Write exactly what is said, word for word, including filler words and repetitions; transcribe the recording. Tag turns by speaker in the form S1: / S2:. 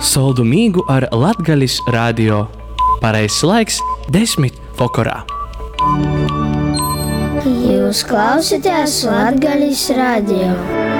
S1: Soldu mīgu ar Latgalis radio. Pareizs laiks desmit vakarā.
S2: Jūs klausāties Latgalis radio.